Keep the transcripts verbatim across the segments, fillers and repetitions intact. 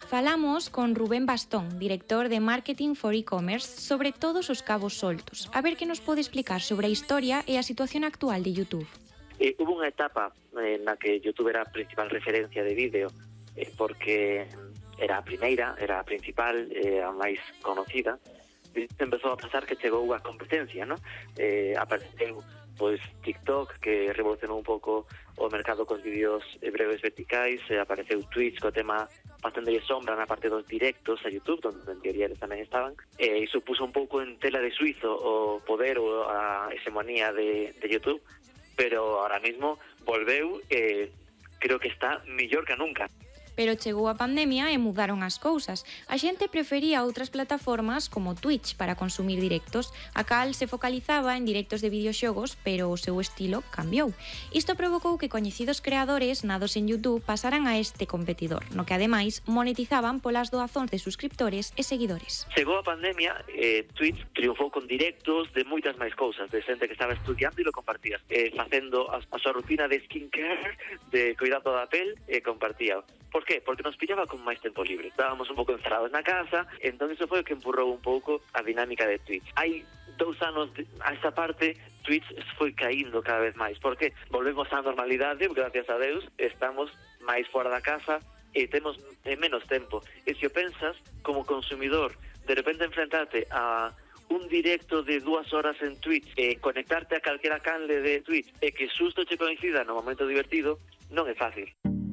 Falamos con Rubén Bastón, director de Marketing for E-Commerce, sobre todos os cabos soltos. A ver que nos pode explicar sobre a historia e a situación actual de YouTube. Eh, hubo unha etapa eh, na que YouTube era a principal referencia de vídeo eh, porque era a primeira, era a principal, eh, a máis conocida. E empezou a pasar que chegou a competencia, ¿no? Eh, apareceu pois TikTok, que revolucionou un pouco o mercado cos vídeos breves verticais, e apareceu Twitch co tema bastante de sombra na parte dos directos a YouTube, donde en teoría eles tamén estaban, e iso puso un pouco en tela de suizo o poder ou a hegemonía de, de YouTube, pero ahora mismo volveu e creo que está mellor que nunca. Pero chegou a pandemia e mudaron as cousas. A xente prefería outras plataformas como Twitch para consumir directos. A cal se focalizaba en directos de videoxogos, pero o seu estilo cambiou. Isto provocou que coñecidos creadores nados en YouTube pasaran a este competidor, no que ademais monetizaban polas doazóns de suscriptores e seguidores. Chegou a pandemia, eh, Twitch triunfou con directos de moitas máis cousas, de xente que estaba estudiando e lo compartías, eh, facendo a, a súa rutina de skincare, de cuidado da pel, e compartía. Por qué? Porque nos pillaba con máis tempo libre. Estábamos un pouco encerrados na casa, entón iso foi o que empurrou un pouco a dinámica de Twitch. Hai dous anos de, a esta parte, Twitch foi caíndo cada vez máis. Por qué? Volvemos á normalidade, gracias a Deus, estamos máis fora da casa e temos menos tempo. E se o pensas, como consumidor, de repente enfrentarte a un directo de dúas horas en Twitch e conectarte a calquera canle de Twitch e que susto che coincida no momento divertido, non é fácil.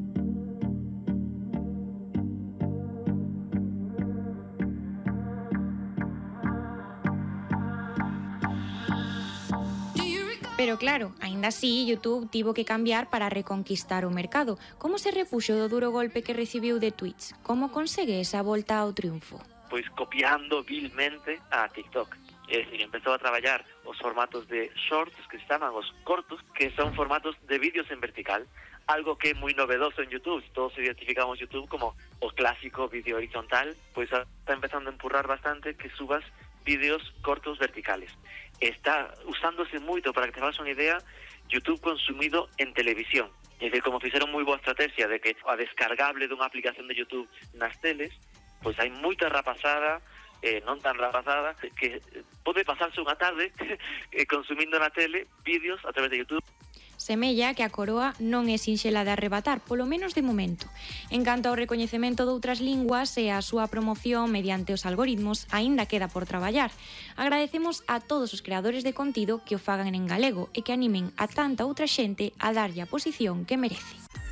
Pero claro, aínda así, YouTube tivo que cambiar para reconquistar o mercado. Como se repuxo do duro golpe que recibiu de Twitch? Como consegue esa volta ao triunfo? Pois copiando vilmente a TikTok. É dicir, empezou a traballar os formatos de shorts, que se chaman os cortos, que son formatos de vídeos en vertical, algo que é moi novedoso en YouTube. Todos identificamos YouTube como o clásico vídeo horizontal, pois está empezando a empurrar bastante que subas vídeos cortos verticales. Está usándose moito, para que te fagas unha idea, YouTube consumido en televisión. É dicir, como fixeron moi boa estrategia de que a descargable dunha aplicación de YouTube nas teles, pois hai moita rapazada, eh, non tan rapazada, que pode pasarse unha tarde consumindo na tele vídeos a través de YouTube. Semella que a coroa non é sinxela de arrebatar, polo menos de momento. En canto ao recoñecemento doutras linguas e a súa promoción mediante os algoritmos, aínda queda por traballar. Agradecemos a todos os creadores de contido que o fagan en galego e que animen a tanta outra xente a darlle a posición que merece.